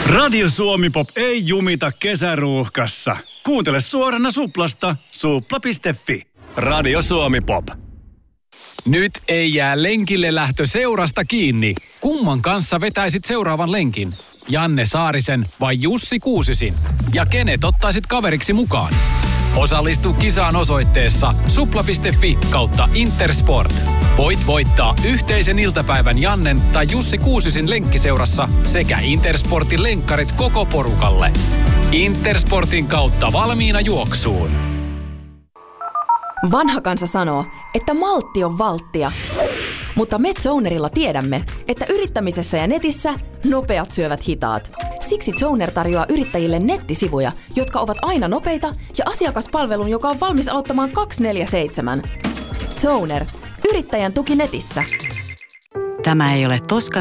Radio Suomi-pop ei jumita kesäruuhkassa. Kuuntele suorana Suplasta. Supla.fi. Radio Suomi-pop. Nyt ei jää lenkille lähtö seurasta kiinni. Kumman kanssa vetäisit seuraavan lenkin? Janne Saarisen vai Jussi Kuusisin? Ja kenet ottaisit kaveriksi mukaan? Osallistu kisaan osoitteessa supla.fi/Intersport. Voit voittaa yhteisen iltapäivän Jannen tai Jussi Kuusisin lenkkiseurassa sekä Intersportin lenkkarit koko porukalle. Intersportin kautta valmiina juoksuun. Vanha kansa sanoo, että maltti on valttia. Mutta MedZonerilla tiedämme, että yrittämisessä ja netissä nopeat syövät hitaat. Siksi Zoner tarjoaa yrittäjille nettisivuja, jotka ovat aina nopeita ja asiakaspalvelun, joka on valmis auttamaan 24/7. Zoner. Yrittäjän tuki netissä. Tämä ei ole Toska